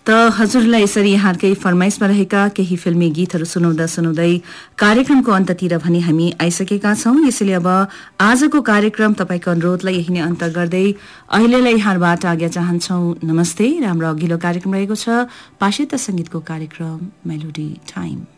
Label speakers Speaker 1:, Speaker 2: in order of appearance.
Speaker 1: त हजुरलाई यसरी यहाँकै फरमाइसमा रहेका केही फिल्मी गीतहरू सुनाउँदा सुनाउँदै कार्यक्रमको अन्ततिर भने हामी आइसकेका छौं। यसैले अब आजको कार्यक्रम तपाईको अनुरोधलाई यही नै अन्त गर्दै अहिलेलाई यहाँबाट आज्ञा चाहन्छौं। नमस्ते। र हाम्रो अघिल्लो कार्यक्रम रहेको छ पाश्चात्य संगीतको कार्यक्रम मेलोडी टाइम।